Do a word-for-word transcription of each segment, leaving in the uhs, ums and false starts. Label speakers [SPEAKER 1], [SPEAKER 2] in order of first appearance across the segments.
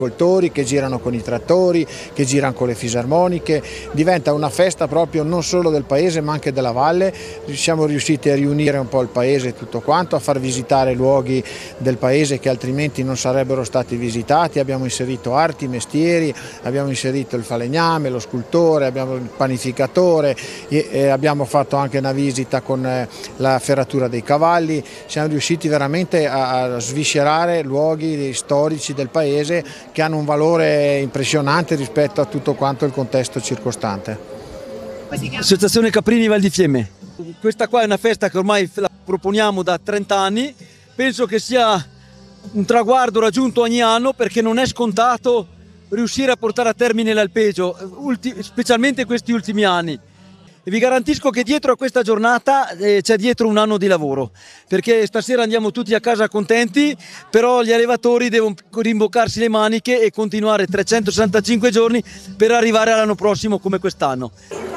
[SPEAKER 1] agricoltori, che girano con i trattori, che girano con le fisarmoniche. Diventa una festa proprio non solo del paese ma anche della valle. Siamo riusciti a riunire un po' il paese e tutto quanto, a far visitare luoghi del paese che altrimenti non sarebbero stati visitati. Abbiamo inserito arti, mestieri, abbiamo inserito il falegname, lo scultore, abbiamo il panificatore e, e abbiamo fatto anche una visita con eh, la ferratura dei cavalli. Siamo riusciti veramente a, a sviscerare luoghi storici del paese che hanno un valore impressionante rispetto a tutto quanto il contesto circostante.
[SPEAKER 2] Associazione Caprini Val di Fiemme. Questa qua è una festa che ormai la proponiamo da trenta anni, penso che sia un traguardo raggiunto ogni anno perché non è scontato riuscire a portare a termine l'alpeggio, specialmente questi ultimi anni. E vi garantisco che dietro a questa giornata eh, c'è dietro un anno di lavoro, perché stasera andiamo tutti a casa contenti, però gli allevatori devono rimboccarsi le maniche e continuare trecentosessantacinque giorni per arrivare all'anno prossimo come quest'anno.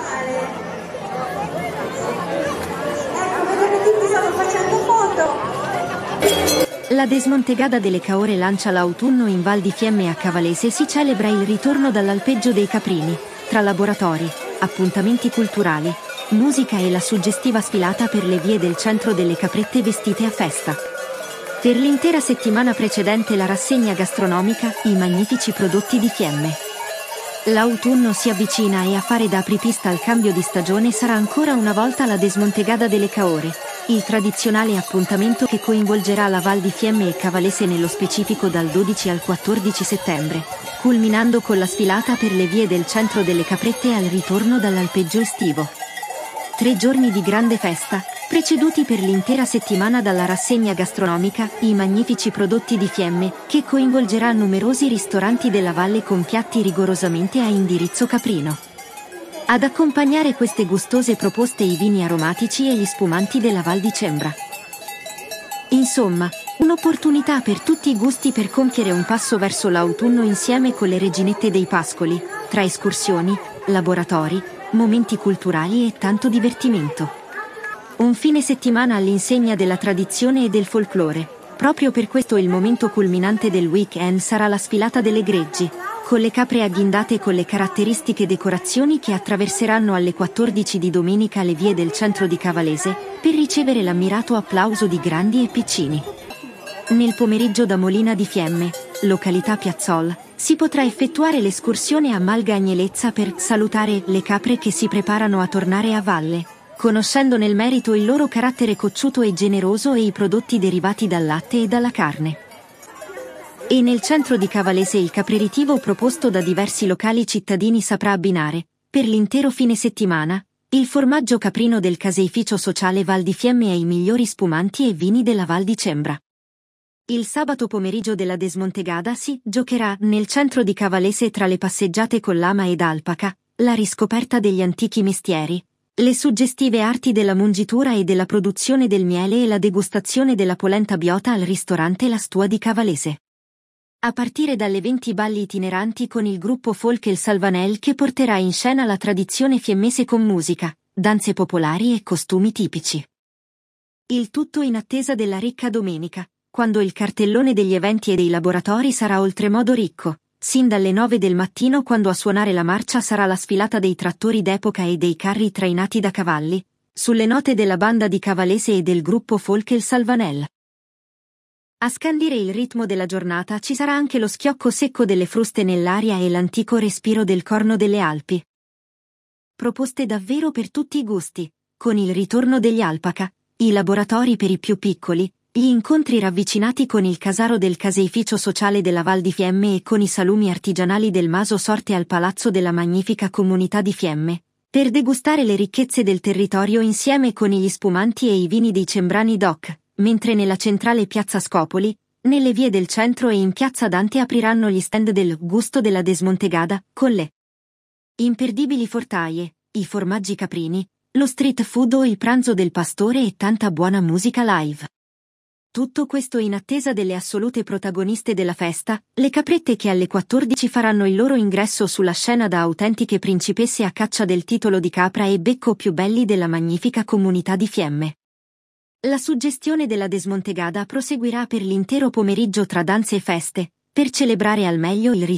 [SPEAKER 3] La Desmontegada delle Caore lancia l'autunno in Val di Fiemme a Cavalese. Si celebra il ritorno dall'alpeggio dei caprini, tra laboratori, appuntamenti culturali, musica e la suggestiva sfilata per le vie del centro delle caprette vestite a festa. Per l'intera settimana precedente la rassegna gastronomica, i magnifici prodotti di Fiemme. L'autunno si avvicina e a fare da apripista al cambio di stagione sarà ancora una volta la Desmontegada delle Caore, il tradizionale appuntamento che coinvolgerà la Val di Fiemme e Cavalese nello specifico dal dodici al quattordici settembre, culminando con la sfilata per le vie del centro delle caprette al ritorno dall'alpeggio estivo. Tre giorni di grande festa, preceduti per l'intera settimana dalla rassegna gastronomica, i magnifici prodotti di Fiemme, che coinvolgerà numerosi ristoranti della valle con piatti rigorosamente a indirizzo caprino. Ad accompagnare queste gustose proposte i vini aromatici e gli spumanti della Val di Cembra. Insomma, un'opportunità per tutti i gusti per compiere un passo verso l'autunno insieme con le reginette dei pascoli, tra escursioni, laboratori, momenti culturali e tanto divertimento. Un fine settimana all'insegna della tradizione e del folklore. Proprio per questo il momento culminante del weekend sarà la sfilata delle greggi, con le capre agghindate con le caratteristiche decorazioni che attraverseranno alle quattordici di domenica le vie del centro di Cavalese, per ricevere l'ammirato applauso di grandi e piccini. Nel pomeriggio da Molina di Fiemme, località Piazzol, si potrà effettuare l'escursione a Malga Agnelezza per salutare le capre che si preparano a tornare a valle, conoscendo nel merito il loro carattere cocciuto e generoso e i prodotti derivati dal latte e dalla carne. E nel centro di Cavalese il capreritivo proposto da diversi locali cittadini saprà abbinare, per l'intero fine settimana, il formaggio caprino del caseificio sociale Val di Fiemme e i migliori spumanti e vini della Val di Cembra. Il sabato pomeriggio della Desmontegada si giocherà nel centro di Cavalese tra le passeggiate con lama ed alpaca, la riscoperta degli antichi mestieri, le suggestive arti della mungitura e della produzione del miele e la degustazione della polenta biota al ristorante La Stua di Cavalese. A partire dalle venti balli itineranti con il gruppo folk El Salvanel che porterà in scena la tradizione fiemmese con musica, danze popolari e costumi tipici. Il tutto in attesa della ricca domenica, quando il cartellone degli eventi e dei laboratori sarà oltremodo ricco, sin dalle nove del mattino quando a suonare la marcia sarà la sfilata dei trattori d'epoca e dei carri trainati da cavalli, sulle note della banda di Cavalese e del gruppo folk El Salvanel. A scandire il ritmo della giornata ci sarà anche lo schiocco secco delle fruste nell'aria e l'antico respiro del corno delle Alpi. Proposte davvero per tutti i gusti, con il ritorno degli alpaca, i laboratori per i più piccoli, gli incontri ravvicinati con il casaro del caseificio sociale della Val di Fiemme e con i salumi artigianali del Maso Sorte al Palazzo della magnifica comunità di Fiemme, per degustare le ricchezze del territorio insieme con gli spumanti e i vini dei Cembrani Doc. Mentre nella centrale Piazza Scopoli, nelle vie del centro e in Piazza Dante apriranno gli stand del Gusto della Desmontegada, con le imperdibili fortaie, i formaggi caprini, lo street food o il pranzo del pastore e tanta buona musica live. Tutto questo in attesa delle assolute protagoniste della festa, le caprette che alle quattordici faranno il loro ingresso sulla scena da autentiche principesse a caccia del titolo di capra e becco più belli della magnifica comunità di Fiemme. La suggestione della Desmontegada proseguirà per l'intero pomeriggio tra danze e feste, Per celebrare al meglio il ritorno